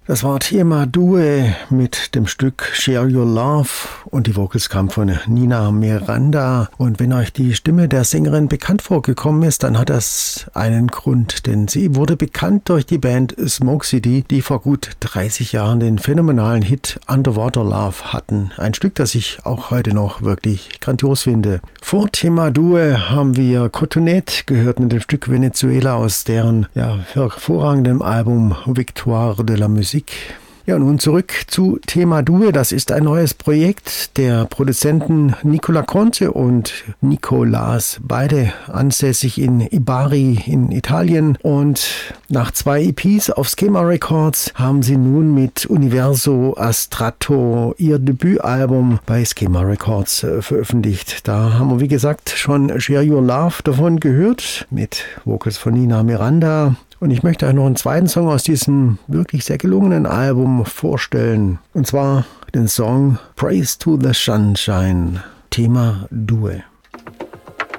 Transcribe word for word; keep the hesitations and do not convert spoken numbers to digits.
Das war Thema Due mit dem Stück Share Your Love und die Vocals kamen von Nina Miranda. Und wenn euch die Stimme der Sängerin bekannt vorgekommen ist, dann hat das einen Grund, denn sie wurde bekannt durch die Band Smoke City, die vor gut dreißig Jahren den phänomenalen Hit Underwater Love hatten. Ein Stück, das ich auch heute noch wirklich grandios finde. Vor Thema Due haben wir Cotonete gehört mit dem Stück Venezuela aus deren ja, hervorragendem Album Victoire de la Musique. Ja, nun zurück zu Thema Due. Das ist ein neues Projekt der Produzenten Nicola Conte und Nicolas, beide ansässig in Ibari in Italien. Und nach zwei E Ps auf Schema Records haben sie nun mit Universo Astratto ihr Debütalbum bei Schema Records äh, veröffentlicht. Da haben wir, wie gesagt, schon Share Your Love davon gehört, mit Vocals von Nina Miranda. Und ich möchte euch noch einen zweiten Song aus diesem wirklich sehr gelungenen Album vorstellen. Und zwar den Song Praise to the Sunshine, Thema Due.